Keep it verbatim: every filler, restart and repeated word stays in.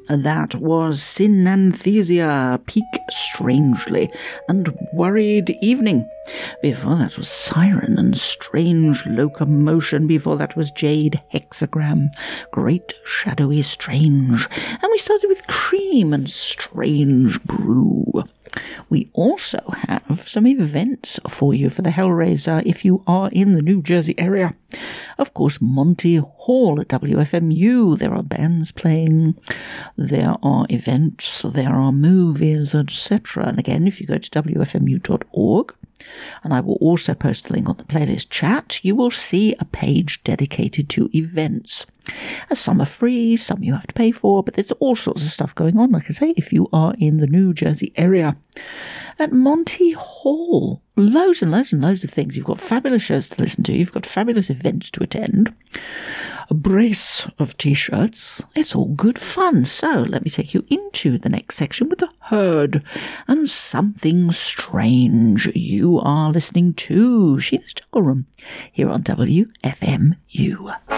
That was Synanthesia, Peak Strangely, and Worried Evening. Before that was Siren and Strange Locomotion. Before that was Jade Hexagram, Great Shadowy Strange. And we started with Cream and Strange Brew. We also have some events for you for the Hellraiser if you are in the New Jersey area. Of course, Monty Hall at W F M U. There are bands playing, there are events, there are movies, et cetera. And again, if you go to W F M U dot org, and I will also post a link on the playlist chat, you will see a page dedicated to events. Some are free, some you have to pay for, but there's all sorts of stuff going on, like I say, if you are in the New Jersey area. At Monty Hall, loads and loads and loads of things. You've got fabulous shows to listen to, you've got fabulous events to attend, a brace of t-shirts. It's all good fun. So let me take you into the next section with The Herd and Something Strange. You are listening to Sheena's Jungle Room here on W F M U.